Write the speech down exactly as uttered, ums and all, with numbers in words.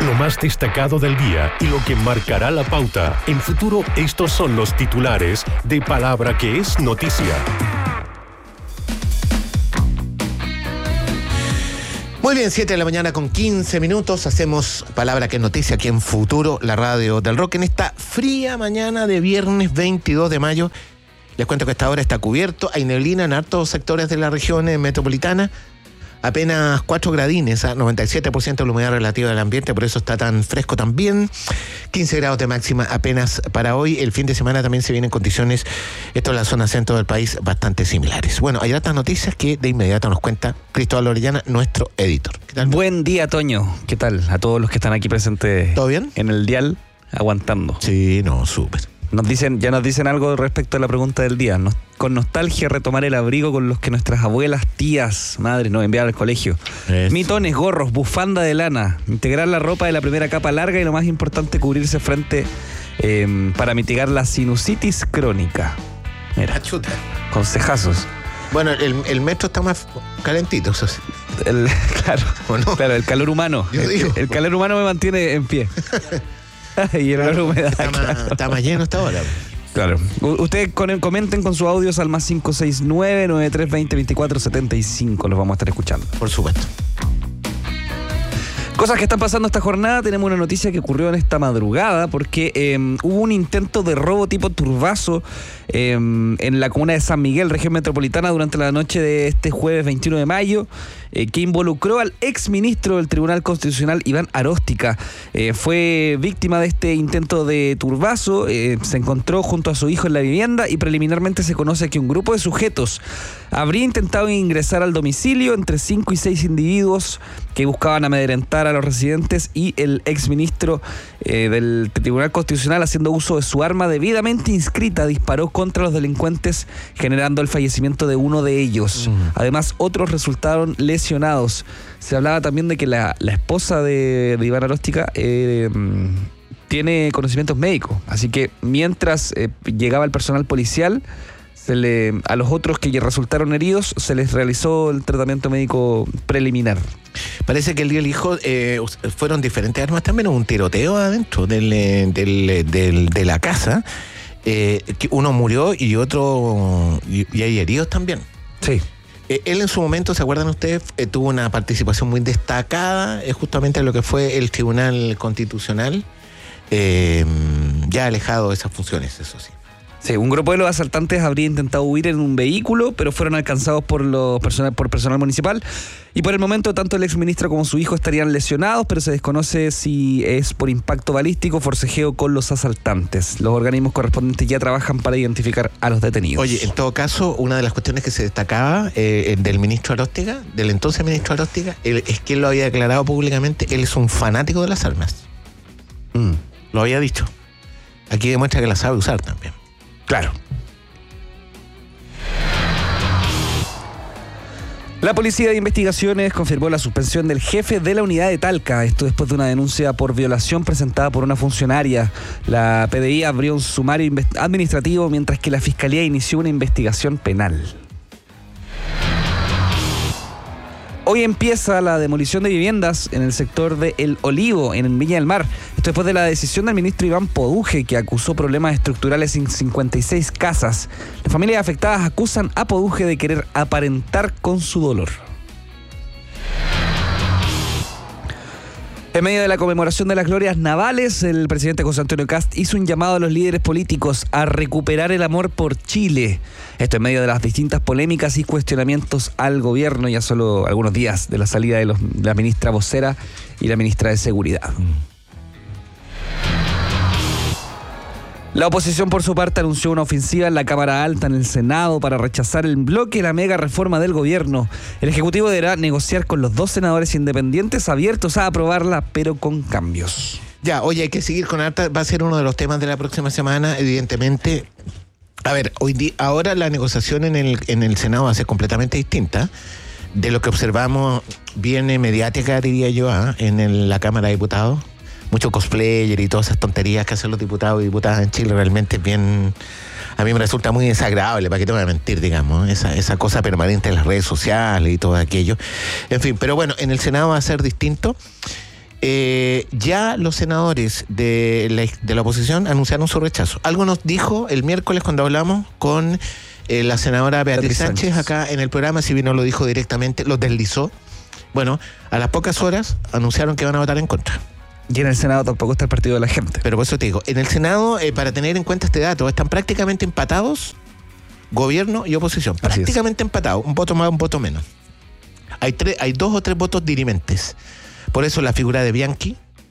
lo más destacado del día y lo que marcará la pauta. En Futuro, estos son los titulares de Palabra que es noticia. Muy bien, siete de la mañana con quince minutos. Hacemos Palabra que es noticia aquí en Futuro, la radio del rock, en esta fría mañana de viernes veintidós de mayo. Les cuento que esta hora está cubierto, hay neblina en hartos sectores de la región metropolitana, apenas cuatro gradines, a noventa y siete por ciento de la humedad relativa del ambiente, por eso está tan fresco también. quince grados de máxima apenas para hoy. El fin de semana también se vienen condiciones, esto en la zona centro del país, bastante similares. Bueno, hay otras noticias que de inmediato nos cuenta Cristóbal Orellana, nuestro editor. ¿Qué tal? Buen día, Toño. ¿Qué tal? A todos los que están aquí presentes. ¿Todo bien? En el dial, aguantando. Sí, no, súper. Nos dicen, ya nos dicen algo respecto a la pregunta del día. Nos, con nostalgia retomar el abrigo con los que nuestras abuelas, tías, madres nos enviaban al colegio. Eso. Mitones, gorros, bufanda de lana, integrar la ropa de la primera capa larga y lo más importante, cubrirse frente eh, para mitigar la sinusitis crónica. Mira, chuta. Consejazos. Bueno, el, el metro está más calentito, eso sí. El, claro, no? claro, el calor humano. Yo digo. El, el calor humano me mantiene en pie. Y el olor humedad. Está, claro. más, está más lleno hasta ahora. Claro. Ustedes comenten con sus audios al más cinco seis nueve, nueve tres dos cero, veinticuatro setenta y cinco. Los vamos a estar escuchando. Por supuesto. Cosas que están pasando esta jornada. Tenemos una noticia que ocurrió en esta madrugada porque eh, hubo un intento de robo tipo turbazo eh, en la comuna de San Miguel, región metropolitana, durante la noche de este jueves veintiuno de mayo, eh, que involucró al exministro del Tribunal Constitucional, Iván Aróstica. Eh, fue víctima de este intento de turbazo, eh, se encontró junto a su hijo en la vivienda y preliminarmente se conoce que un grupo de sujetos habría intentado ingresar al domicilio, entre cinco y seis individuos que buscaban amedrentar a los residentes, y el exministro eh, del Tribunal Constitucional, haciendo uso de su arma debidamente inscrita, disparó contra los delincuentes, generando el fallecimiento de uno de ellos. Mm. Además, otros resultaron lesionados. Se hablaba también de que la, la esposa de, de Iván Aróstica eh, tiene conocimientos médicos, así que mientras eh, llegaba el personal policial, Se le, a los otros que resultaron heridos se les realizó el tratamiento médico preliminar. Parece que el día del hijo eh, fueron diferentes armas también, hubo un tiroteo adentro del, del, del, de la casa. Eh, que uno murió y otro, y, y hay heridos también. Sí. Eh, él en su momento, ¿se acuerdan ustedes? Eh, tuvo una participación muy destacada eh, justamente en lo que fue el Tribunal Constitucional, eh, ya alejado de esas funciones, eso sí. Sí, un grupo de los asaltantes habría intentado huir en un vehículo, pero fueron alcanzados por los personal, por personal municipal, y por el momento tanto el exministro como su hijo estarían lesionados, pero se desconoce si es por impacto balístico o forcejeo con los asaltantes. Los organismos correspondientes ya trabajan para identificar a los detenidos. Oye, en todo caso, una de las cuestiones que se destacaba eh, del ministro Aróstica, del entonces ministro Aróstica, él, es que él lo había declarado públicamente, él es un fanático de las armas. Mm. Lo había dicho. Aquí demuestra que las sabe usar también. Claro. La Policía de Investigaciones confirmó la suspensión del jefe de la unidad de Talca, esto después de una denuncia por violación presentada por una funcionaria. La P D I abrió un sumario administrativo, mientras que la Fiscalía inició una investigación penal. Hoy empieza la demolición de viviendas en el sector de El Olivo, en Viña del Mar. Esto después de la decisión del ministro Iván Poduje, que acusó problemas estructurales en cincuenta y seis casas. Las familias afectadas acusan a Poduje de querer aparentar con su dolor. En medio de la conmemoración de las glorias navales, el presidente José Antonio Kast hizo un llamado a los líderes políticos a recuperar el amor por Chile. Esto en medio de las distintas polémicas y cuestionamientos al gobierno, ya solo algunos días de la salida de, los, de la ministra vocera y la ministra de Seguridad. La oposición, por su parte, anunció una ofensiva en la Cámara Alta, en el Senado, para rechazar el bloque de la mega reforma del gobierno. El Ejecutivo deberá negociar con los dos senadores independientes abiertos a aprobarla, pero con cambios. Ya, oye, hay que seguir con harta, va a ser uno de los temas de la próxima semana, evidentemente. A ver, hoy día, ahora la negociación en el, en el Senado va a ser completamente distinta de lo que observamos, viene mediática, diría yo, ¿eh? en el, la Cámara de Diputados. Mucho cosplayer y todas esas tonterías que hacen los diputados y diputadas en Chile, realmente es bien, a mí me resulta muy desagradable, para qué te voy a mentir, digamos, esa, esa cosa permanente en las redes sociales y todo aquello. En fin, pero bueno, en el Senado va a ser distinto. eh, ya los senadores de la, de la oposición anunciaron su rechazo. Algo nos dijo el miércoles cuando hablamos con eh, la senadora Beatriz, Beatriz Sánchez, Sánchez acá en el programa, si bien no lo dijo directamente, lo deslizó. Bueno, a las pocas horas anunciaron que van a votar en contra. Y en el Senado tampoco está el Partido de la Gente. Pero por eso te digo, en el Senado, eh, para tener en cuenta este dato, están prácticamente empatados gobierno y oposición. Así prácticamente empatados, un voto más, un voto menos. Hay, tres, hay dos o tres votos dirimentes. Por eso la figura de Bianchi